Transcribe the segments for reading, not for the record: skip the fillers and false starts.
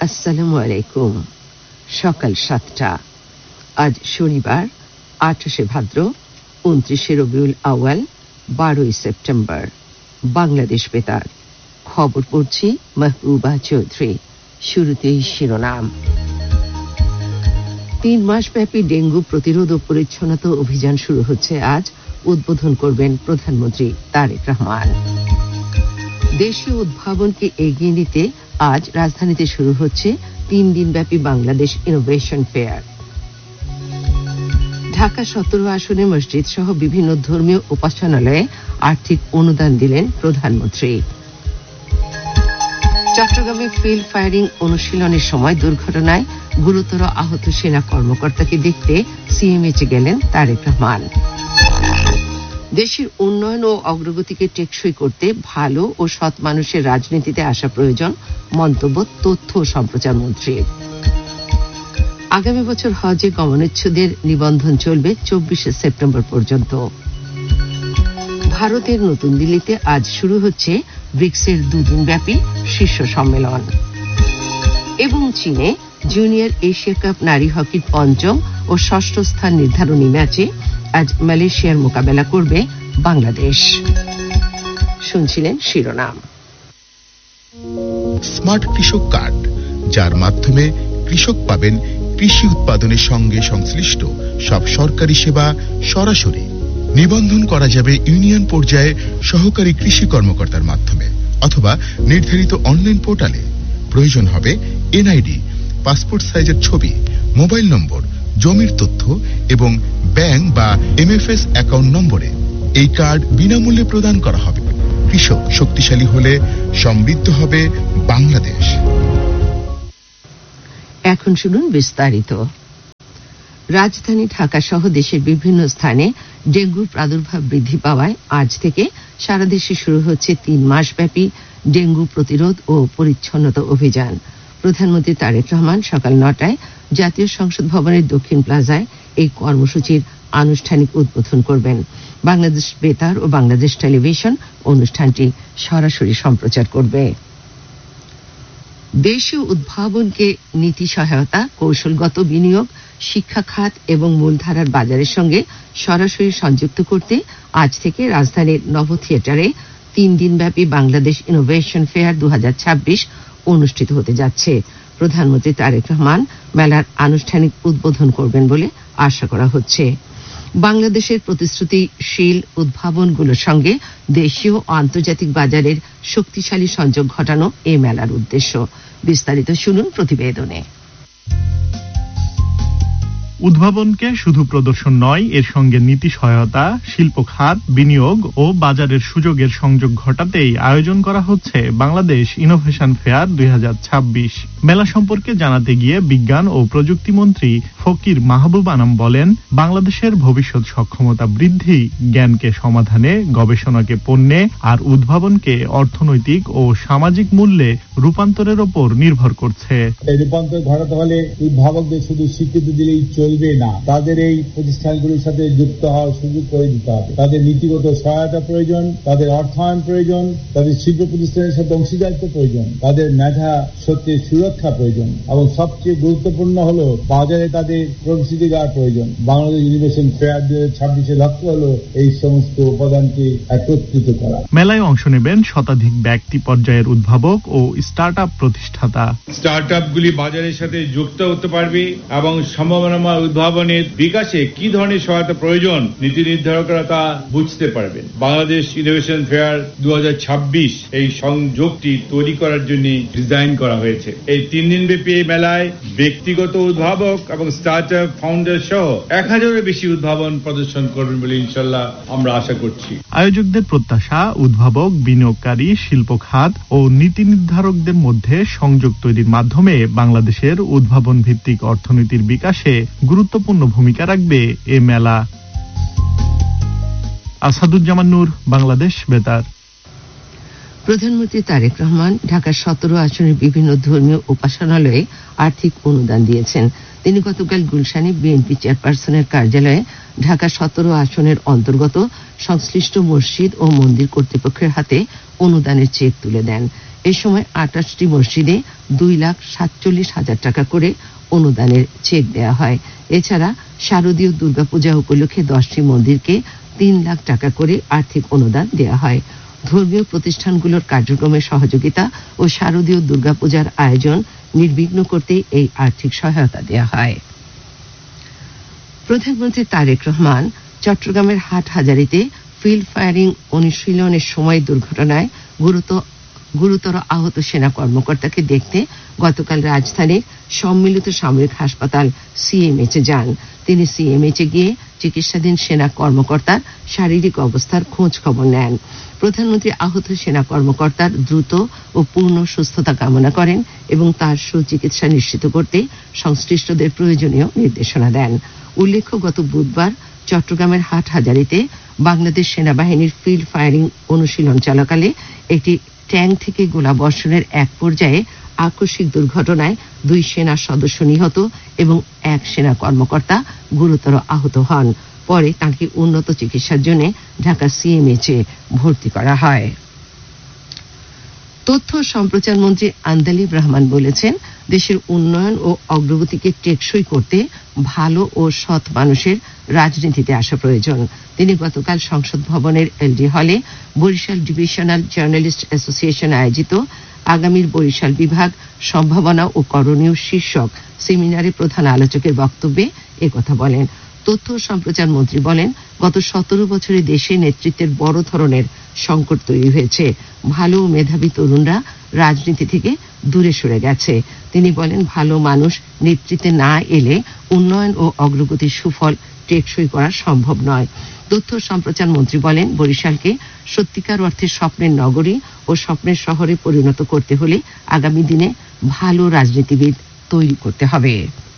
আসসালামু আলাইকুম। সকাল 7টা। আজ শনিবার 28 ভাদ্র 29 রবিউল আউয়াল 12 সেপ্টেম্বর। বাংলাদেশ বেতার খবর পড়ছি মাহবুবা চৌধুরী। শুরুতেই শিরোনাম। 3 মাসব্যাপী ডেঙ্গু প্রতিরোধ ও পরিচ্ছন্নতা অভিযান শুরু হচ্ছে আজ। উদ্বোধন করবেন প্রধানমন্ত্রী তারেক রহমান। দেশীয় উদ্ভাবনকে এগিয়ে নিতে আজ রাজধানীতে শুরু হচ্ছে 3 দিনব্যাপী বাংলাদেশ ইনোভেশন ফেয়ার। ঢাকা 17 আসনে মসজিদ সহ বিভিন্ন ধর্মীয় উপাসনালয়ে আর্থিক অনুদান দিলেন প্রধানমন্ত্রী। চট্টগ্রামে ফিল্ড ফায়ারিং অনুশীলনের সময় দুর্ঘটনায় গুরুতর আহত সেনা কর্মকর্তাকে দেখতে সিএমএইচে গেলেন তারেক রহমান। দেশের উন্নয়ন ও অগ্রগতিকে টেকসই করতে ভালো ও সৎ মানুষের রাজনীতিতে আসা প্রয়োজন, মন্তব্য তথ্য ও সম্প্রচার মন্ত্রীর। আগামী বছর হজে গমনেচ্ছুদের নিবন্ধন চলবে 24 সেপ্টেম্বর পর্যন্ত। ভারতের নতুন দিল্লিতে আজ শুরু হচ্ছে ব্রিক্সের 2 দিনব্যাপী শীর্ষ সম্মেলন। এবং চীনে জুনিয়র এশিয়া কাপ নারী হকির 5ম ও 6ষ্ঠ স্থান নির্ধারণী ম্যাচে আজ মালয়েশিয়ার মোকাবেলা করবে বাংলাদেশ। শুনছিলেন শিরোনাম। স্মার্ট কৃষক কার্ড, যার মাধ্যমে কৃষক পাবেন কৃষি উৎপাদনের সঙ্গে সংশ্লিষ্ট সব সরকারি সেবা সরাসরি। নিবন্ধন করা যাবে ইউনিয়ন পর্যায়ে সহকারী কৃষি কর্মকর্তার মাধ্যমে অথবা নির্ধারিত অনলাইন পোর্টালে। প্রয়োজন হবে এনআইডি, পাসপোর্ট সাইজের ছবি, মোবাইল নম্বর, জমির তথ্য এবং ব্যাংক বা এমএফএস অ্যাকাউন্ট নম্বরে। এই কার্ড বিনামূল্যে প্রদান করা হবে। কৃষক শক্তিশালী হলে সমৃদ্ধ হবে বাংলাদেশ। এখন শুনুন বিস্তারিত। রাজধানী ঢাকা সহ দেশের বিভিন্ন স্থানে ডেঙ্গুর প্রাদুর্ভাব বৃদ্ধি পাওয়ায় আজ থেকে সারা দেশে শুরু হচ্ছে 3 মাসব্যাপী ডেঙ্গু প্রতিরোধ ও পরিচ্ছন্নতা অভিযান। প্রধানমন্ত্রী তারেক রহমান সকাল 9টায় জাতীয় সংসদ ভবনের দক্ষিণ প্লাজায় এই কর্মসূচির আনুষ্ঠানিক উদ্বোধন করবেন। বাংলাদেশ বেতার ও বাংলাদেশ টেলিভিশন অনুষ্ঠানটি সরাসরি সম্প্রচার করবে। দেশীয় উদ্ভাবনকে নীতি সহায়তা, কৌশলগত বিনিয়োগ, শিক্ষা খাত এবং মূলধারার বাজারের সঙ্গে সরাসরি সংযুক্ত করতে আজ থেকে রাজধানীর নভ থিয়েটারে 3 দিনব্যাপী বাংলাদেশ ইনোভেশন ফেয়ার 2026 অনুষ্ঠিত হতে যাচ্ছে। প্রধানমন্ত্রী তারেক রহমান মেলার আনুষ্ঠানিক উদ্বোধন করবেন বলে আশা করা হচ্ছে। বাংলাদেশের প্রতিশ্রুতিশীল উদ্ভাবনগুলোর সঙ্গে দেশীয় ও আন্তর্জাতিক বাজারের শক্তিশালী সংযোগ ঘটানো এই মেলার উদ্দেশ্য। বিস্তারিত শুনুন প্রতিবেদনে। উদ্ভাবনকে শুধু প্রদর্শন নয়, এর সঙ্গে নীতি সহায়তা, শিল্প খাত, বিনিয়োগ ও বাজারের সুযোগের সংযোগ ঘটাতেই আয়োজন করা হচ্ছে বাংলাদেশ ইনোভেশন ফেয়ার 2026। মেলা সম্পর্কে জানাতে গিয়ে বিজ্ঞান ও প্রযুক্তি মন্ত্রী ফকির মাহবুব আনাম বলেন, বাংলাদেশের ভবিষ্যৎ সক্ষমতা বৃদ্ধি জ্ঞানকে সমাধানে, গবেষণাকে পণ্যে আর উদ্ভাবনকে অর্থনৈতিক ও সামাজিক মূল্যে রূপান্তরের ওপর নির্ভর করছে। এই রূপান্তর ঘটাতে হলে উদ্ভাবকদের শুধু স্বীকৃতি দিলেই চলবে না, তাদের এই প্রতিষ্ঠানগুলির সাথে যুক্ত হওয়ার সুযোগ করে দিতে হবে। তাদের নীতিগত সহায়তা প্রয়োজন, তাদের অর্থায়ন প্রয়োজন, তাদের শিল্প প্রতিষ্ঠানের সাথে অংশীদারিত্ব প্রয়োজন, তাদের মেধা শক্তির সুরক্ষা প্রয়োজন এবং সবচেয়ে গুরুত্বপূর্ণ হলো বাজারে তাদের প্রবেশাধিকার প্রয়োজন। বাংলাদেশ ইনোভেশন ফেয়ার 2026 লক্ষ্য হলো এই সমস্ত উপাদানকে একত্রিত করা। মেলায় অংশ নেবেন শতাধিক ব্যক্তি পর্যায়ের উদ্ভাবক ও স্টার্টআপ প্রতিষ্ঠাতা। স্টার্টআপগুলি বাজারের সাথে যুক্ত হতে পারবে এবং সম্ভাবনাময় উদ্ভাবনের বিকাশে কি ধরনের সহায়তা প্রয়োজন নীতি নির্ধারকরা তা বুঝতে পারবেন। বাংলাদেশ ইনোভেশন ফেয়ার 2026 এই সংযোগটি তৈরি করার জন্য ডিজাইন করা হয়েছে। এই 3 দিনব্যাপী এই মেলায় ব্যক্তিগত উদ্ভাবক এবং স্টার্টআপ ফাউন্ডার সহ 1000-এর বেশি উদ্ভাবন প্রদর্শন করবেন বলে ইনশাআল্লাহ আমরা আশা করছি। আয়োজকদের প্রত্যাশা, উদ্ভাবক, বিনিয়োগকারী, শিল্প খাত ও নীতি নির্ধারকদের মধ্যে সংযোগ তৈরির মাধ্যমে বাংলাদেশের উদ্ভাবন ভিত্তিক অর্থনীতির বিকাশে গুরুত্বপূর্ণ ভূমিকা রাখবে এ মেলা। আসাদুজ্জামান নূর, বাংলাদেশ বেতার। প্রধানমন্ত্রী তারেক রহমান ঢাকা 17 আসনের বিভিন্ন ধর্মীয় উপাসনালয়ে আর্থিক অনুদান দিয়েছেন। তিনি গতকাল গুলশানে বিএনপি চেয়ারপারসনের কার্যালয়ে ঢাকা 17 আসনের অন্তর্গত সংশ্লিষ্ট মসজিদ ও মন্দির কর্তৃপক্ষের হাতে অনুদানের চেক তুলে দেন। এ সময় 28টি মসজিদে 2,47,000 টাকা করে অনুদানের চেক দেওয়া হয়। এছাড়া শারদীয় দুর্গাপূজা উপলক্ষে 10টি মন্দিরকে 3 লাখ টাকা করে আর্থিক অনুদান দেওয়া হয়। ধর্মীয় প্রতিষ্ঠানগুলোর কার্যক্রমে সহযোগিতা ও শারদীয় দুর্গাপূজার আয়োজন নির্বিঘ্ন করতে এই আর্থিক সহায়তা দেওয়া হয়। প্রধানমন্ত্রী তারেক রহমান চট্টগ্রামের হাটহাজারীতে ফিল্ড ফায়ারিং অনুশীলনের সময় দুর্ঘটনায় গুরুতর আহত সেনা কর্মকর্তাকে দেখতে গতকাল রাজধানীর সম্মিলিত সামরিক হাসপাতাল সিএমএইচে যান। তিনি সিএমএইচে গিয়ে চিকিৎসাধীন সেনা কর্মকর্তার শারীরিক অবস্থার খোঁজ খবর নেন। প্রধানমন্ত্রী আহত সেনা কর্মকর্তার দ্রুত ও পূর্ণ সুস্থতা কামনা করেন এবং তার সুচিকিৎসা নিশ্চিত করতে সংশ্লিষ্টদের প্রয়োজনীয় নির্দেশনা দেন। উল্লেখ্য, গত বুধবার চট্টগ্রামের হাটহাজারীতে বাংলাদেশ সেনাবাহিনীর ফিল্ড ফায়ারিং অনুশীলন চলাকালে একটি ট্যাঙ্ক থেকে গোলাবর্ষণের এক পর্যায়ে আকস্মিক দুর্ঘটনায় 2 সেনা সদস্য নিহত এবং 1 সেনা কর্মকর্তা গুরুতর আহত হন। পরে তাঁকে উন্নত চিকিৎসার জন্য ঢাকা সিএমএইচে ভর্তি করা হয়। তথ্য সম্প্রচার মন্ত্রী আন্দালিব রহমান বলেছেন, দেশের উন্নয়ন ও অগ্রগতিকে টেকসই করতে ভালো ও সৎ মানুষের রাজনীতিতে আসা প্রয়োজন। তিনি গতকাল সংসদ ভবনের এলডি হলে বরিশাল ডিভিশনাল জার্নালিস্ট অ্যাসোসিয়েশন আয়োজিত আগামীর বরিশাল বিভাগ সম্ভাবনা ও করণীয় শীর্ষক সেমিনারে প্রধান আলোচকের বক্তব্যে একথা বলেন। তথ্য ও সম্প্রচার মন্ত্রী বলেন, গত 17 বছরে দেশে নেতৃত্বের বড় ধরনের সংকট তৈরি হয়েছে। ভালো ও মেধাবী তরুণরা রাজনীতি থেকে দূরে সরে গেছে। তিনি বলেন, ভালো মানুষ নেতৃত্বে না এলে উন্নয়ন ও অগ্রগতির সুফল টেকসই করা সম্ভব নয়। তথ্য সম্প্রচার মন্ত্রী বলেন, বরিশালকে সত্যিকার অর্থে স্বপ্নের নগরী ও স্বপ্নের শহরে পরিণত করতে হলে আগামী দিনে ভালো রাজনীতিবিদ তৈরি করতে হবে।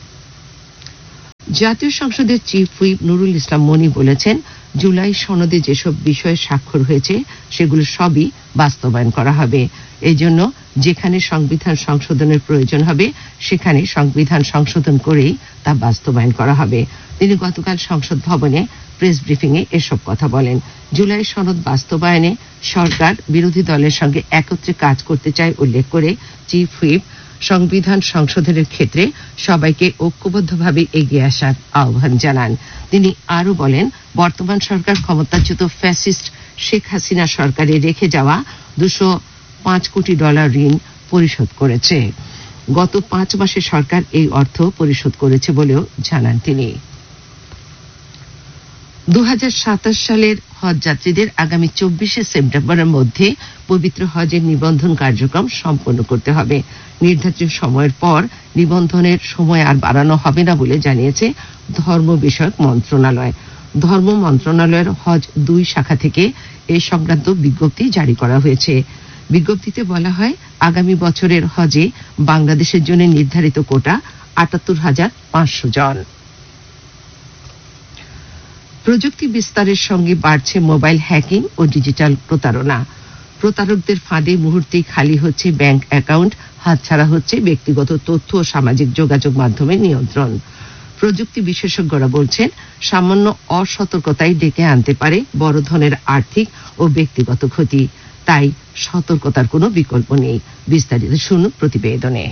জাতীয় সংসদের চিফ হুইপ নুরুল ইসলাম মনি বলেছেন, জুলাই সনদে যেসব বিষয়ে স্বাক্ষর হয়েছে সেগুলো সবই বাস্তবায়ন করা হবে। এই জন্য যেখানে সংবিধান সংশোধনের প্রয়োজন হবে সেখানে সংবিধান সংশোধন করেই তা বাস্তবায়ন করা হবে। তিনি গতকাল সংসদ ভবনে প্রেস ব্রিফিং এ এসব কথা বলেন। জুলাই সনদ বাস্তবায়নে সরকার বিরোধী দলের সঙ্গে একত্রে কাজ করতে চায় উল্লেখ করে চিফ হুইপ সংবিধান সংশোধনের ক্ষেত্রে সবাইকে ঐক্যবদ্ধভাবে এগিয়ে আসার আহ্বান জানান। তিনি আরো বলেন, বর্তমান সরকার ক্ষমতাচ্যুত ফ্যাসিস্ট শেখ হাসিনা সরকারে রেখে যাওয়া $205 কোটি ঋণ পরিশোধ করেছে। গত 5 মাসে সরকার এই অর্থ পরিশোধ করেছে বলেও জানান তিনি। 2027 সালের হজ যাত্রীদের আগামী 24শে সেপ্টেম্বরের মধ্যে পবিত্র হজের নিবন্ধন কার্যক্রম সম্পন্ন করতে হবে। নির্ধারিত সময়ের পর নিবন্ধনের সময় আর বাড়ানো হবে না বলে জানিয়েছে ধর্ম বিষয়ক মন্ত্রণালয়। ধর্ম মন্ত্রণালয়ের হজ 2 শাখা থেকে এই সংক্রান্ত বিজ্ঞপ্তি জারি করা হয়েছে। বিজ্ঞপ্তিতে বলা হয়, আগামী বছরের হজে বাংলাদেশের জন্য নির্ধারিত কোটা ৭৮,৫০০ জন। প্রযুক্তি বিস্তারের সঙ্গে বাড়ছে মোবাইল হ্যাকিং ও ডিজিটাল প্রতারণা। প্রতারকদের ফাঁদে মুহূর্তেই খালি হচ্ছে ব্যাংক অ্যাকাউন্ট, হাতছাড়া হচ্ছে ব্যক্তিগত তথ্য ও সামাজিক যোগাযোগ মাধ্যমের নিয়ন্ত্রণ। প্রযুক্তি বিশেষজ্ঞরা বলছেন, সামান্য অসতর্কতাই ডেকে আনতে পারে বড় ধরনের আর্থিক ও ব্যক্তিগত ক্ষতি। তাই সতর্কতার কোনো বিকল্প নেই। বিস্তারিত শুনুন প্রতিবেদনে।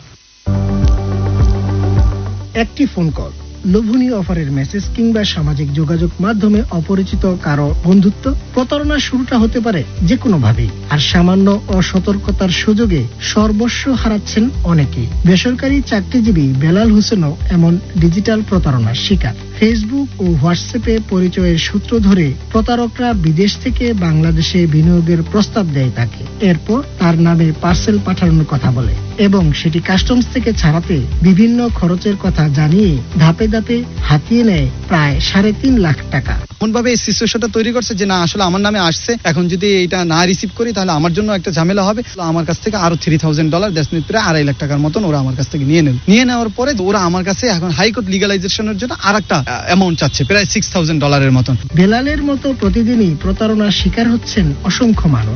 একটি ফোন কল, লোভনীয় অফারের মেসেজ কিংবা সামাজিক যোগাযোগ মাধ্যমে অপরিচিত কারো বন্ধুত্ব, প্রতারণার শুরুটা হতে পারে যে কোনো ভাবেই। আর সামান্য অসতর্কতার সুযোগে সর্বস্ব হারাচ্ছেন অনেকে। বেসরকারি চাকরিজীবী বেলাল হোসেনও এমন ডিজিটাল প্রতারণার শিকার। ফেসবুক ও হোয়াটসঅ্যাপে পরিচয়ের সূত্র ধরে প্রতারকরা বিদেশ থেকে বাংলাদেশে বিনিয়োগের প্রস্তাব দেয় তাকে। এরপর তার নামে পার্সেল পাঠানোর কথা বলে এবং সেটি কাস্টমস থেকে ছাড়াতে বিভিন্ন খরচের কথা জানিয়ে ধাপে ধাপে হাতিয়ে নেয় প্রায় 3.5 লাখ টাকা। এমনভাবে এই সিচুয়েশনটা তৈরি করছে যে না, আসলে আমার নামে আসছে, এখন যদি এটা না রিসিভ করি তাহলে আমার জন্য একটা ঝামেলা হবে। আমার কাছ থেকে আরো $3,000 প্রায় 2.5 লাখ টাকার মতন ওরা আমার কাছ থেকে নিয়ে নেওয়ার পরে ওরা আমার কাছে এখন হাইকোর্ট লিগালাইজেশনের জন্য আর একটা অ্যামাউন্ট চাচ্ছে, প্রায় $6,000 মতন। বেলালের মতো প্রতিদিনই প্রতারণার শিকার হচ্ছেন অসংখ্য মানুষ।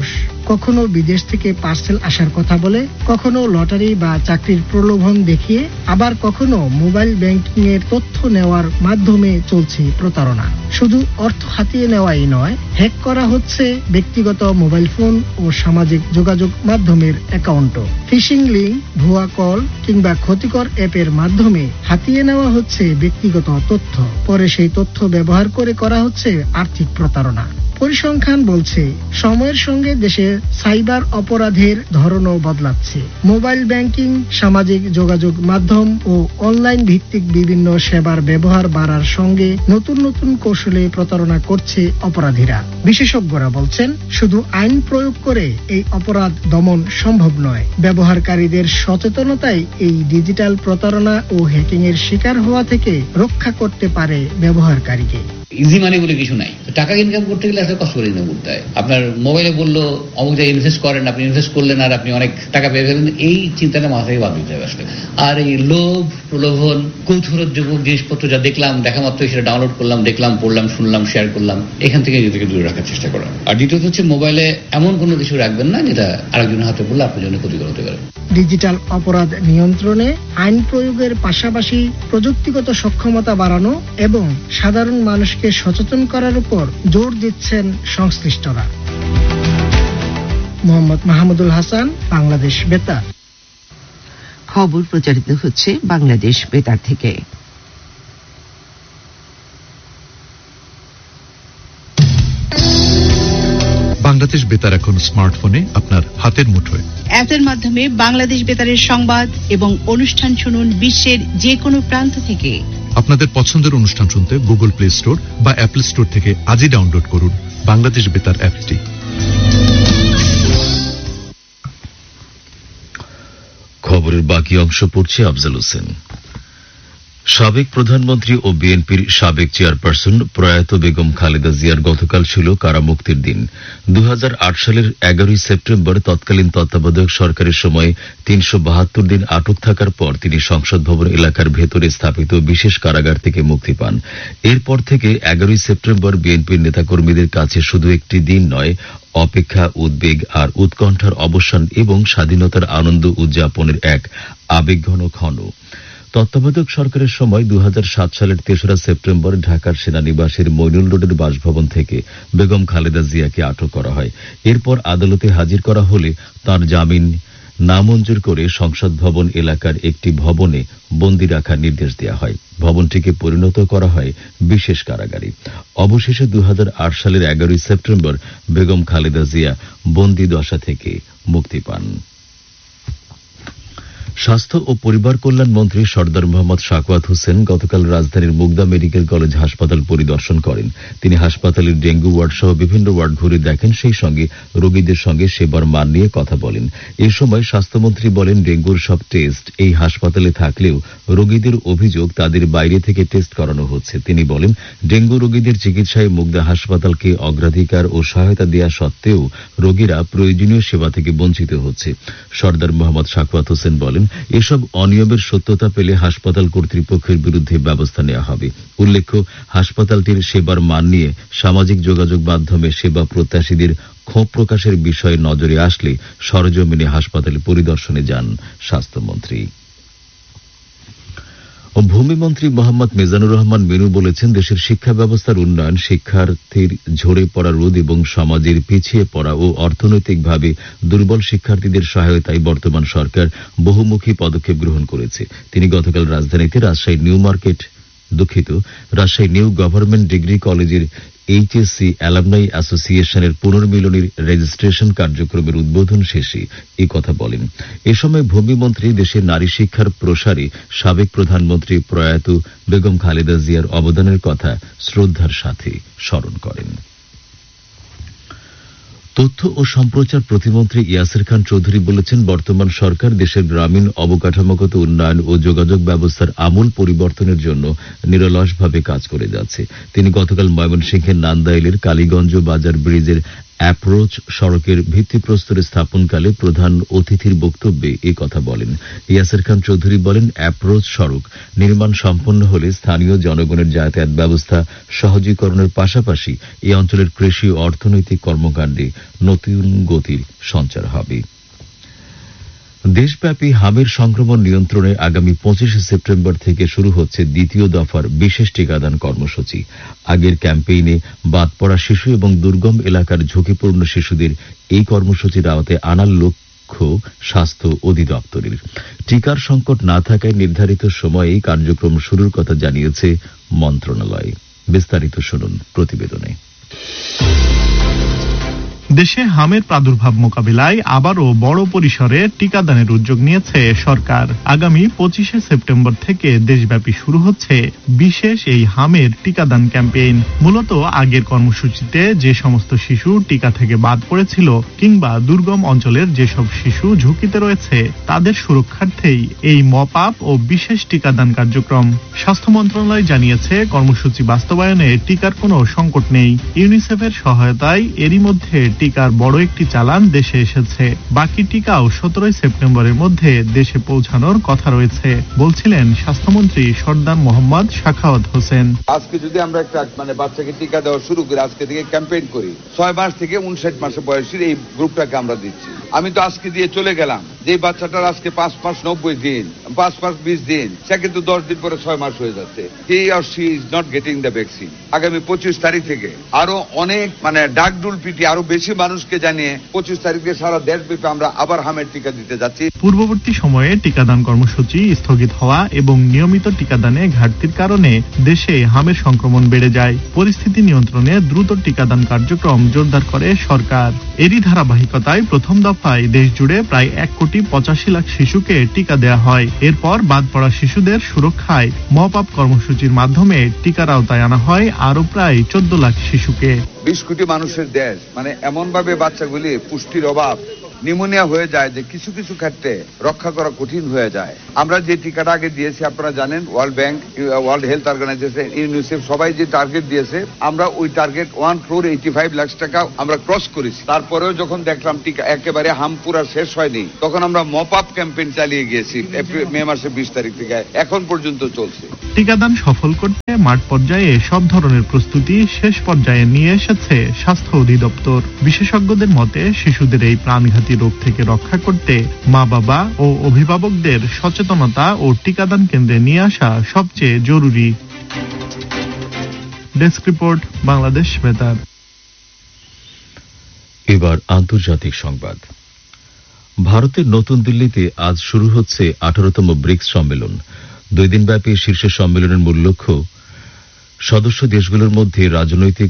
কখনো বিদেশ থেকে পার্সেল আসার কথা বলে, কখনো লটারি বা চাকরির প্রলোভন দেখিয়ে, আবার কখনো মোবাইল ব্যাংকিং এর তথ্য নেওয়ার মাধ্যমে চলছে প্রতারণা। শুধু অর্থ হাতিয়ে নেওয়াই নয়, হ্যাক করা হচ্ছে ব্যক্তিগত মোবাইল ফোন ও সামাজিক যোগাযোগ মাধ্যমের অ্যাকাউন্টও। ফিশিং লিংক, ভুয়া কল কিংবা ক্ষতিকর অ্যাপের মাধ্যমে হাতিয়ে নেওয়া হচ্ছে ব্যক্তিগত তথ্য। পরে সেই তথ্য ব্যবহার করে করা হচ্ছে আর্থিক প্রতারণা। পরিসংখ্যান বলছে, সময়ের সঙ্গে দেশে সাইবার অপরাধের ধরনও বদলাচ্ছে। মোবাইল ব্যাংকিং, সামাজিক যোগাযোগ মাধ্যম ও অনলাইন ভিত্তিক বিভিন্ন সেবার ব্যবহার বাড়ার সঙ্গে নতুন নতুন কৌশলে প্রতারণা করছে অপরাধীরা। বিশেষজ্ঞরা বলছেন, শুধু আইন প্রয়োগ করে এই অপরাধ দমন সম্ভব নয়। ব্যবহারকারীদের সচেতনতাই এই ডিজিটাল প্রতারণা ও হ্যাকিং এর শিকার হওয়া থেকে রক্ষা করতে পারে ব্যবহারকারীকে। ইজি মানি বলে কিছু নাই। টাকা ইনকাম করতে গেলে আসলে কষ্ট করে ইনকাম করতে হয়। আপনার মোবাইলে বললো অমুক জায়গায় ইনভেস্ট করেন, আপনি ইনভেস্ট করলেন আর আপনি অনেক টাকা পেয়ে গেলেন, এই চিন্তাটা মাথায় বাদ দিতে হবে আসলে। আর এই লোভ, প্রলোভন, কৌতূহলোদ্দীপক জিনিসপত্র যা দেখলাম, দেখা মাত্রই সেটা ডাউনলোড করলাম, দেখলাম, পড়লাম, শুনলাম, শেয়ার করলাম, এখান থেকে নিজেকে দূরে রাখার চেষ্টা করা। আর দ্বিতীয়ত হচ্ছে, মোবাইলে এমন কোনো কিছু রাখবেন না যেটা আরেকজনের হাতে পড়লে আপনার জন্য ক্ষতিকর হতে পারে। ডিজিটাল অপরাধ নিয়ন্ত্রণে আইন প্রয়োগের পাশাপাশি প্রযুক্তিগত সক্ষমতা বাড়ানো এবং সাধারণ মানুষকে সচেতন করার উপর জোর দিচ্ছেন সংশ্লিষ্টরা। মোহাম্মদ মাহমুদুল হাসান, বাংলাদেশ বেতার। খবর প্রচারিত হচ্ছে বাংলাদেশ বেতার থেকে। বাংলাদেশ বেতার এখন স্মার্টফোনে আপনার হাতের মুঠোয়। অ্যাপের মাধ্যমে বাংলাদেশ বেতারের সংবাদ এবং অনুষ্ঠান শুনুন বিশ্বের যে কোনো প্রান্ত থেকে। আপনাদের পছন্দের অনুষ্ঠান শুনতে গুগল প্লে স্টোর বা অ্যাপল স্টোর থেকে আজই ডাউনলোড করুন বাংলাদেশ বেতার অ্যাপটি। খবরের বাকি অংশ পড়ছে আফজাল হোসেন। সাবেক প্রধানমন্ত্রী ও বিএনপির সাবেক চেয়ারপারসন প্রয়াত বেগম খালেদা জিয়ার গতকাল ছিল কারামুক্তির দিন। 2008 সালের 11 সেপ্টেম্বর তৎকালীন তত্ত্বাবধায়ক সরকারের সময় 372 দিন আটক থাকার পর তিনি সংসদ ভবন এলাকার ভেতরে স্থাপিত বিশেষ কারাগার থেকে মুক্তি পান। এরপর থেকে 11 সেপ্টেম্বর বিএনপির নেতাকর্মীদের কাছে শুধু একটি দিন নয়, অপেক্ষা, উদ্বেগ আর উৎকণ্ঠার অবসান এবং স্বাধীনতার আনন্দ উদযাপনের এক আবেগঘন ক্ষণ। তত্ত্বাবধায়ক সরকারের সময় 2007 সালের 3রা সেপ্টেম্বর ঢাকার সেনানিবাসের মইনুল রোডের বাসভবন থেকে বেগম খালেদা জিয়াকে আটক করা হয়। এরপর আদালতে হাজির করা হলে তার জামিন নামঞ্জুর করে সংসদ ভবন এলাকার একটি ভবনে বন্দী রাখার নির্দেশ দেওয়া হয়। ভবনটিকে পরিণত করা হয় বিশেষ কারাগারে। অবশেষে 2008 সালের 11 সেপ্টেম্বর বেগম খালেদা জিয়া বন্দী দশা থেকে মুক্তি পান। স্বাস্থ্য ও পরিবার কল্যাণ মন্ত্রী সরদার মোহাম্মদ সাখাওয়াত হোসেন গতকাল রাজধানীর মুগদা মেডিকেল কলেজ হাসপাতাল পরিদর্শন করেন। তিনি হাসপাতালের ডেঙ্গু ওয়ার্ড সহ বিভিন্ন ওয়ার্ড ঘুরে দেখেন, সেই সঙ্গে রোগীদের সঙ্গে সেবার মান নিয়ে কথা বলেন। এ সময় স্বাস্থ্যমন্ত্রী বলেন, ডেঙ্গুর সব টেস্ট এই হাসপাতালে থাকলেও রোগীদের অভিযোগ তাদের বাইরে থেকে টেস্ট করানো হচ্ছে। তিনি বলেন, ডেঙ্গু রোগীদের চিকিৎসায় মুগদা হাসপাতালকে অগ্রাধিকার ও সহায়তা দেওয়া সত্ত্বেও রোগীরা প্রয়োজনীয় সেবা থেকে বঞ্চিত হচ্ছে। সরদার মোহাম্মদ সাখাওয়াত হোসেন বলেন, এসব অনিয়মের সত্যতা পেলে হাসপাতাল কর্তৃপক্ষের বিরুদ্ধে ব্যবস্থা নেওয়া হবে। উল্লেখ্য, হাসপাতালটির সেবার মান নিয়ে সামাজিক যোগাযোগ মাধ্যমে সেবা প্রত্যাশীদের ক্ষোভ প্রকাশের বিষয়ে নজরে আসলে সরজমিনে হাসপাতালে পরিদর্শনে যান স্বাস্থ্যমন্ত্রী। ভূমিমন্ত্রী মোহাম্মদ মিজানুর রহমান মিনু বলেছেন, দেশের শিক্ষা ব্যবস্থার উন্নয়ন, শিক্ষার্থীর ঝরে পড়া রোধ এবং সমাজের পিছিয়ে পড়া ও অর্থনৈতিকভাবে দুর্বল শিক্ষার্থীদের সহায়তায় বর্তমান সরকার বহুমুখী পদক্ষেপ গ্রহণ করেছে। তিনি গতকাল রাজধানীতে রাজশাহী নিউ গভর্নমেন্ট ডিগ্রি কলেজের এইচএসসি অ্যালামনাই অ্যাসোসিয়েশনের পুনর্মিলনীর রেজিস্ট্রেশন কার্যক্রমের উদ্বোধন শেষে এই কথা বলেন। এ সময় ভূমিমন্ত্রী দেশের নারী শিক্ষার প্রসারে সাবেক প্রধানমন্ত্রী প্রয়াত বেগম খালেদা জিয়ার অবদানের কথা শ্রদ্ধার সাথে স্মরণ করেন। তথ্য ও সম্প্রচার প্রতিমন্ত্রী ইয়াসির খান চৌধুরী বলেছেন, বর্তমান সরকার দেশের গ্রামীণ অবকাঠামোগত উন্নয়ন ও যোগাযোগ ব্যবস্থার আমূল পরিবর্তনের জন্য নিরলসভাবে কাজ করে যাচ্ছে। তিনি গতকাল ময়মনসিংহের নান্দাইলের কালীগঞ্জ বাজার ব্রিজের অ্যাপ্রোচ সড়কের ভিত্তিপ্রস্তর স্থাপনকালে প্রধান অতিথির বক্তব্যে এই কথা বলেন। ইয়াসির খান চৌধুরী বলেন, অ্যাপ্রোচ সড়ক নির্মাণ সম্পন্ন হলে স্থানীয় জনগণের যাতায়াত ব্যবস্থা সহজীকরণের পাশাপাশি এই অঞ্চলের কৃষি ও অর্থনৈতিক কর্মকাণ্ডে নতুন গতির সঞ্চার হবে। দেশব্যাপী হামের সংক্রমণ নিয়ন্ত্রণে আগামী 25 সেপ্টেম্বর থেকে শুরু হচ্ছে দ্বিতীয় দফার বিশেষ টিকাদান কর্মসূচি। আগের ক্যাম্পেইনে বাদ পড়া শিশু এবং দুর্গম এলাকার ঝুঁকিপূর্ণ শিশুদের এই কর্মসূচির আওতায় আনার লক্ষ্য স্বাস্থ্য অধিদপ্তরের। টিকার সংকট না থাকায় নির্ধারিত সময়েই কার্যক্রম শুরুর কথা জানিয়েছে মন্ত্রণালয়। বিস্তারিত শুনুন প্রতিবেদনে। দেশে হামের প্রাদুর্ভাব মোকাবিলায় আবারও বড় পরিসরে টিকাদানের উদ্যোগ নিয়েছে সরকার। আগামী 25 সেপ্টেম্বর থেকে দেশব্যাপী শুরু হচ্ছে বিশেষ এই হামের টিকাদান ক্যাম্পেইন। মূলত আগের কর্মসূচিতে যে সমস্ত শিশু টিকা থেকে বাদ পড়েছিল কিংবা দুর্গম অঞ্চলের যেসব শিশু ঝুঁকিতে রয়েছে তাদের সুরক্ষার্থেই এই মপ আপ ও বিশেষ টিকাদান কার্যক্রম। স্বাস্থ্য মন্ত্রণালয় জানিয়েছে কর্মসূচি বাস্তবায়নে টিকার কোনো সংকট নেই। ইউনিসেফের সহায়তায় এরই মধ্যে টিকার বড় একটি চালান দেশে এসেছে। বাকি টিকাও 17 সেপ্টেম্বরের মধ্যে দেশে পৌঁছানোর কথা রয়েছে বলছিলেন স্বাস্থ্যমন্ত্রী সরদার মোহাম্মদ শাখাওয়াত হোসেন। আজকে যদি আমরা একটা বাচ্চাকে টিকা দেওয়া শুরু করি, আজকে থেকে ক্যাম্পেইন করি, 6 মাস থেকে 59 মাসের বয়সের এই গ্রুপটাকে আমরা দিচ্ছি। আমি তো আজকে দিয়ে চলে গেলাম, যে বাচ্চাটার আজকে 5 মাস 90 দিন, 5 মাস 20 দিন, সে কিন্তু 10 দিন পরে 6 মাস হয়ে যাচ্ছে। He or she is not getting the vaccine. আগামী 25 তারিখ থেকে আরো অনেক ডাকডুল পিটি আরো বেশি মানুষকে জানিয়ে 25 তারিখে সারা দেশব্যাপী আমরা আবার হামের টিকা দিতে যাচ্ছি। পূর্ববর্তী সময়ে টিকাদান কর্মসূচি স্থগিত হওয়া এবং নিয়মিত টিকাদানে ঘাটতির কারণে দেশে হামের সংক্রমণ বেড়ে যায়। পরিস্থিতি নিয়ন্ত্রণে দ্রুত টিকাদান কার্যক্রম জোরদার করে সরকার। এরই ধারাবাহিকতায় প্রথম দফায় দেশ জুড়ে প্রায় 1,85,00,000 শিশুকে টিকা দেয়া হয়। এরপর বাদ পড়া শিশুদের সুরক্ষায় মপ আপ কর্মসূচির মাধ্যমে টিকার আওতায় আনা হয় আরো প্রায় 14 লাখ শিশুকে। 20 কোটি মানুষের দেশ, এমন ভাবে বাচ্চাগুলি পুষ্টির অভাব, নিউমোনিয়া হয়ে যায় যে কিছু কিছু ক্ষেত্রে রক্ষা করা কঠিন হয়ে যায়। আমরা যে টিকাটা আগে দিয়েছি আপনারা জানেন, world bank, world health organisation, UNICEF সবাই যে টার্গেট দিয়েছে, আমরা ওই টার্গেট 1,85,00,000 টাকা আমরা ক্রস করেছি। তারপরেও যখন দেখলাম টিকা একেবারে হামপুরা শেষ হয়নি, তখন আমরা মপ আপ ক্যাম্পেইন চালিয়ে গিয়েছি। মে মাসের 20 তারিখ থেকে এখন পর্যন্ত চলছে। টিকাদান সফল করতে মাঠ পর্যায়ে সব ধরনের প্রস্তুতি শেষ পর্যায়ে নিয়ে এসেছে স্বাস্থ্য অধিদপ্তর। বিশেষজ্ঞদের মতে শিশুদের এই প্রাণঘাতী রোগ থেকে রক্ষা করতে মা বাবা ও অভিভাবকদের সচেতনতা ও টিকাদান কেন্দ্রে নিয়ে আসা সবচেয়ে জরুরি। ডেস্ক রিপোর্ট, বাংলাদেশ বেতার। এবার আন্তর্জাতিক সংবাদ। ভারতের নতুন দিল্লিতে আজ শুরু হচ্ছে 18তম ব্রিক্স সম্মেলন। 2 দিনব্যাপী শীর্ষ সম্মেলনের মূল লক্ষ্য সদস্য দেশগুলোর মধ্যে রাজনৈতিক